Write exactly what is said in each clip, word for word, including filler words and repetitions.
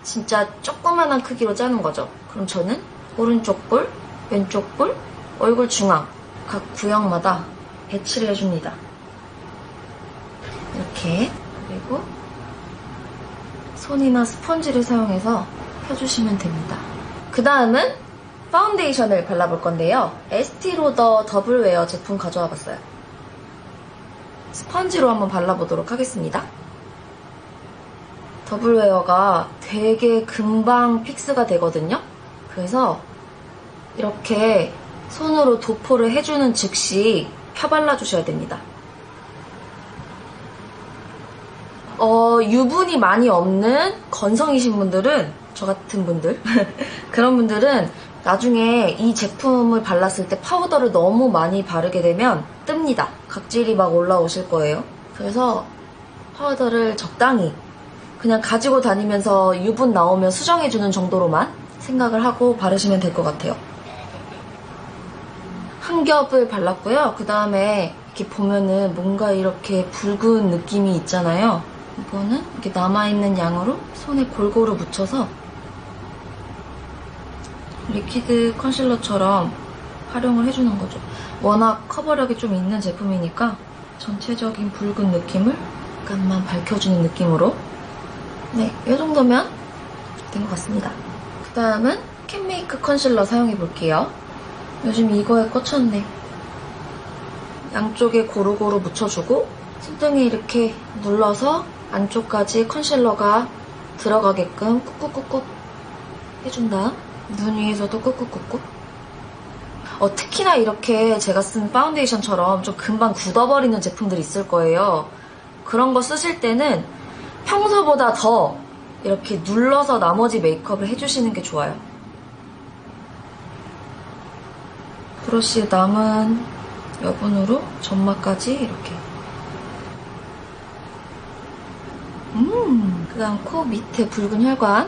진짜 조그만한 크기로 짜는 거죠. 그럼 저는 오른쪽 볼, 왼쪽 볼, 얼굴 중앙 각 구역마다 배치를 해줍니다. 이렇게. 그리고 손이나 스펀지를 사용해서 펴주시면 됩니다. 그 다음은 파운데이션을 발라볼 건데요. 에스티로더 더블웨어 제품 가져와 봤어요. 스펀지로 한번 발라보도록 하겠습니다. 더블웨어가 되게 금방 픽스가 되거든요. 그래서 이렇게 손으로 도포를 해주는 즉시 펴발라주셔야 됩니다. 어, 유분이 많이 없는 건성이신 분들은, 저 같은 분들 그런 분들은 나중에 이 제품을 발랐을 때 파우더를 너무 많이 바르게 되면 뜹니다. 각질이 막 올라오실 거예요. 그래서 파우더를 적당히 그냥 가지고 다니면서 유분 나오면 수정해주는 정도로만 생각을 하고 바르시면 될 것 같아요. 한 겹을 발랐고요. 그 다음에 이렇게 보면은 뭔가 이렇게 붉은 느낌이 있잖아요. 이거는 이렇게 남아있는 양으로 손에 골고루 묻혀서 리퀴드 컨실러처럼 활용을 해주는 거죠. 워낙 커버력이 좀 있는 제품이니까 전체적인 붉은 느낌을 약간만 밝혀주는 느낌으로. 네, 이 정도면 된 것 같습니다. 그 다음은 캔메이크 컨실러 사용해 볼게요. 요즘 이거에 꽂혔네. 양쪽에 고루고루 묻혀주고 손등에 이렇게 눌러서 안쪽까지 컨실러가 들어가게끔 꾹꾹꾹꾹 해준다. 눈 위에서도 꾹꾹꾹꾹. 어, 특히나 이렇게 제가 쓴 파운데이션처럼 좀 금방 굳어버리는 제품들이 있을 거예요. 그런 거 쓰실 때는 평소보다 더 이렇게 눌러서 나머지 메이크업을 해주시는 게 좋아요. 브러쉬 남은 여분으로 점막까지 이렇게. 음, 그 다음 코 밑에 붉은 혈관.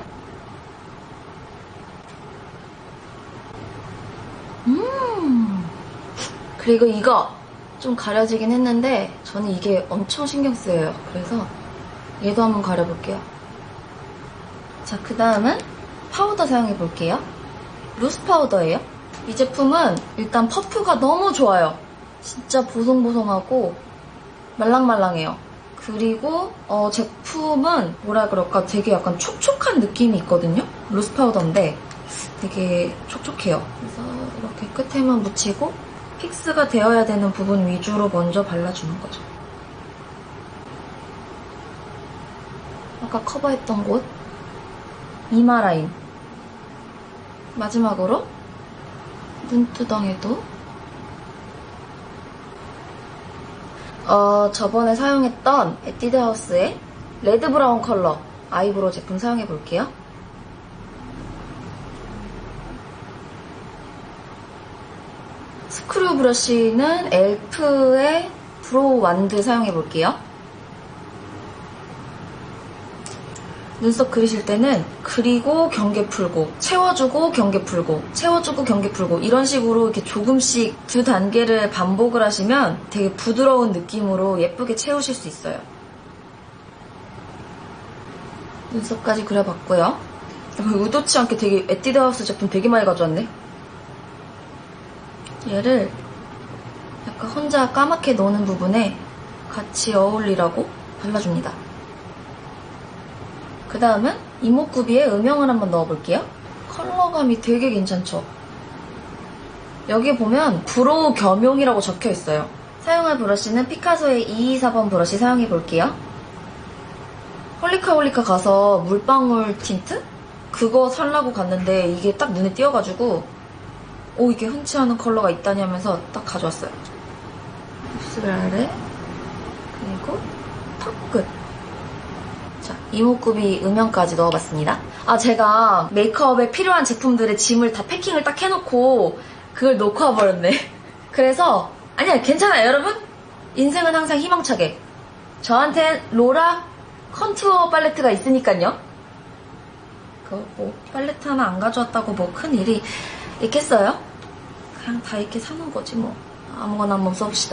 음, 그리고 이거 좀 가려지긴 했는데 저는 이게 엄청 신경 쓰여요. 그래서 얘도 한번 가려볼게요. 자, 그 다음은 파우더 사용해 볼게요. 루스 파우더예요. 이 제품은 일단 퍼프가 너무 좋아요. 진짜 보송보송하고 말랑말랑해요. 그리고 어, 제품은 뭐라 그럴까 되게 약간 촉촉한 느낌이 있거든요. 루스 파우더인데 되게 촉촉해요. 그래서 이렇게 끝에만 묻히고 픽스가 되어야 되는 부분 위주로 먼저 발라주는 거죠. 아까 커버했던 곳 이마 라인. 마지막으로 눈두덩에도 어, 저번에 사용했던 에뛰드하우스의 레드 브라운 컬러 아이브로우 제품 사용해 볼게요. 스크류 브러쉬는 엘프의 브로우 완드 사용해 볼게요. 눈썹 그리실 때는 그리고 경계 풀고 채워주고 경계 풀고 채워주고 경계 풀고 이런 식으로 이렇게 조금씩 두 단계를 반복을 하시면 되게 부드러운 느낌으로 예쁘게 채우실 수 있어요. 눈썹까지 그려봤고요. 의도치 않게 되게 에뛰드하우스 제품 되게 많이 가져왔네. 얘를 약간 혼자 까맣게 노는 부분에 같이 어울리라고 발라줍니다. 그 다음은 이목구비에 음영을 한번 넣어볼게요. 컬러감이 되게 괜찮죠? 여기 보면 브로우 겸용이라고 적혀있어요. 사용할 브러쉬는 피카소의 이이사 번 브러쉬 사용해볼게요. 홀리카 홀리카 가서 물방울 틴트? 그거 살라고 갔는데 이게 딱 눈에 띄어가지고 오, 이게 흔치 않은 컬러가 있다니 하면서 딱 가져왔어요. 입술 아래 그리고 턱끝. 자, 이목구비 음영까지 넣어봤습니다. 아, 제가 메이크업에 필요한 제품들의 짐을 다 패킹을 딱 해놓고 그걸 놓고 와버렸네. 그래서 아니야, 괜찮아요 여러분. 인생은 항상 희망차게. 저한텐 로라 컨투어 팔레트가 있으니까요. 그 뭐 팔레트 하나 안 가져왔다고 뭐 큰일이 있겠어요? 그냥 다 이렇게 사는 거지 뭐. 아무거나 한번 써봅시다.